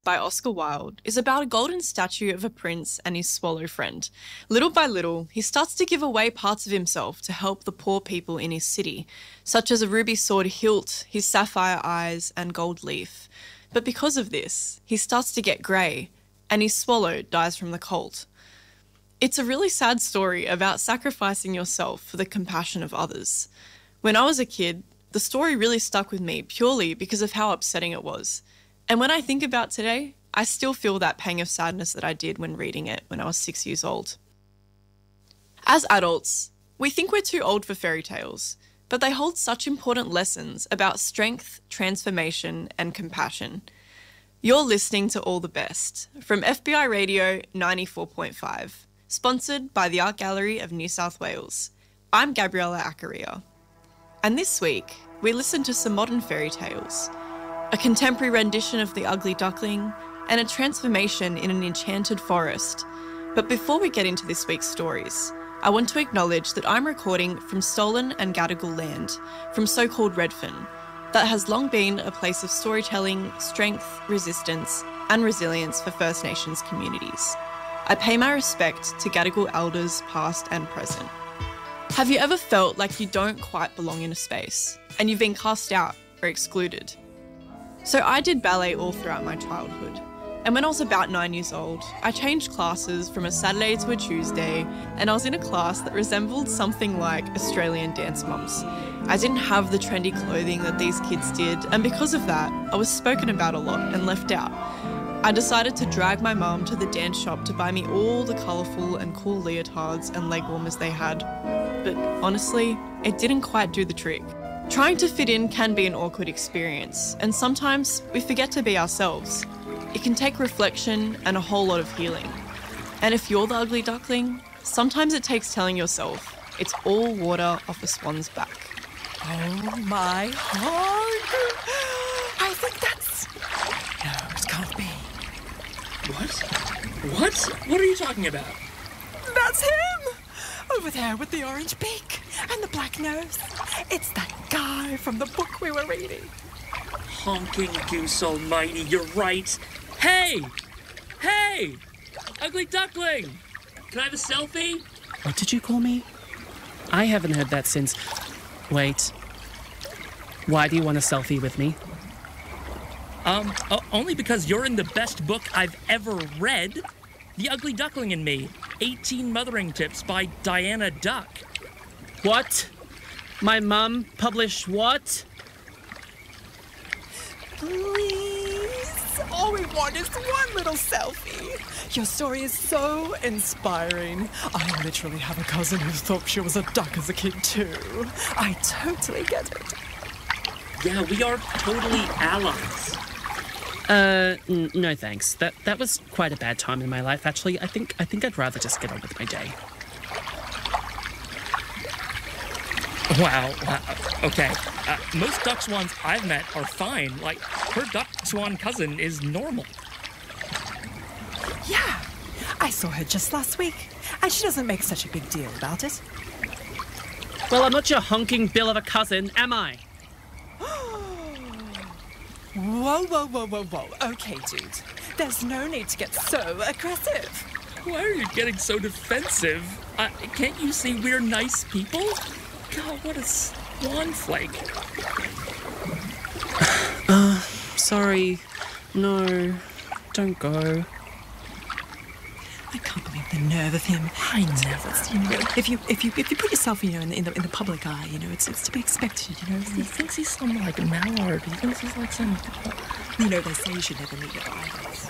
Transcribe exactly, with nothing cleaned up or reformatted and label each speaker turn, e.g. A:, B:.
A: by Oscar Wilde is about a golden statue of a prince and his swallow friend. Little by little, he starts to give away parts of himself to help the poor people in his city, such as a ruby sword hilt, his sapphire eyes, and gold leaf. But because of this, he starts to get grey, and his swallow dies from the cold. It's a really sad story about sacrificing yourself for the compassion of others. When I was a kid, the story really stuck with me purely because of how upsetting it was. And when I think about today, I still feel that pang of sadness that I did when reading it when I was six years old. As adults, we think we're too old for fairy tales, but they hold such important lessons about strength, transformation, and compassion. You're listening to All the Best from F B I Radio ninety-four point five, sponsored by the Art Gallery of New South Wales. I'm Gabriella Accaria. And this week, we listen to some modern fairy tales, a contemporary rendition of The Ugly Duckling, and a transformation in an enchanted forest. But before we get into this week's stories, I want to acknowledge that I'm recording from stolen and Gadigal land, from so-called Redfern, that has long been a place of storytelling, strength, resistance, and resilience for First Nations communities. I pay my respect to Gadigal elders past and present. Have you ever felt like you don't quite belong in a space and you've been cast out or excluded? So I did ballet all throughout my childhood, and when I was about nine years old, I changed classes from a Saturday to a Tuesday, and I was in a class that resembled something like Australian Dance Mums. I didn't have the trendy clothing that these kids did, and because of that, I was spoken about a lot and left out. I decided to drag my mum to the dance shop to buy me all the colourful and cool leotards and leg warmers they had. But honestly, it didn't quite do the trick. Trying to fit in can be an awkward experience, and sometimes we forget to be ourselves. It can take reflection and a whole lot of healing. And if you're the ugly duckling, sometimes it takes telling yourself it's all water off a swan's back.
B: Oh my heart! I think that's... No, it can't be.
C: What? What? What are you talking about?
B: That's him! Over there with the orange beak and the black nose. It's that guy from the book we were reading.
C: Honking goose almighty, you're right. Hey! Hey! Ugly duckling! Can I have a selfie?
D: What did you call me? I haven't heard that since... Wait. Why do you want a selfie with me?
C: Um, uh, only because you're in the best book I've ever read. The Ugly Duckling and Me. eighteen Mothering Tips by Diana Duck.
D: What? My mum published what?
B: Please. All we want is one little selfie. Your story is so inspiring. I literally have a cousin who thought she was a duck as a kid too. I totally get it.
C: Yeah, we are totally allies.
D: Uh, n- no thanks. That that was quite a bad time in my life, actually. I think I think I'd rather just get on with my day.
C: Wow. wow. Okay. Uh, most duck swans I've met are fine. Like, her duck swan cousin is normal.
B: Yeah, I saw her just last week, and she doesn't make such a big deal about it.
D: Well, I'm not your honking bill of a cousin, am I?
B: Whoa, whoa, whoa, whoa, whoa. Okay, dude. There's no need to get so aggressive.
C: Why are you getting so defensive? Uh, can't you see we're nice people? God, what a swanflake.
D: Uh, sorry. No, don't go.
B: I can't believe the nerve of him.
C: I never.
B: You know, if you if you if you put yourself, you know, in the in the, in the public eye, you know, it's it's to be expected. You know,
C: He thinks he's some like mallard. He thinks he's like some.
B: you know, they say you should never meet your idols.